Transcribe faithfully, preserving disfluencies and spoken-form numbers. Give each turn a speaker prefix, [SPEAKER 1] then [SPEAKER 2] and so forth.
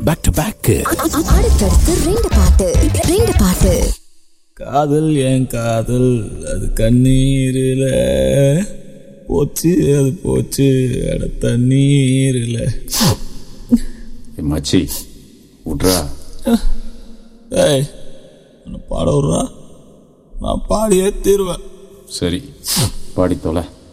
[SPEAKER 1] Back to back.
[SPEAKER 2] அடுத்தடுத்து ரெண்டு பாட்டு ரெண்டு பாட்டு.
[SPEAKER 3] காதல் என் காதல் அது கண்ணீரில் போச்சு, அது போச்சு அட தண்ணீரில்.
[SPEAKER 1] மச்சி விட்றா.
[SPEAKER 3] ஏய் பாட விட்றா, நான் பாடியே தீருவேன்.
[SPEAKER 1] சரி பாடி தொலை.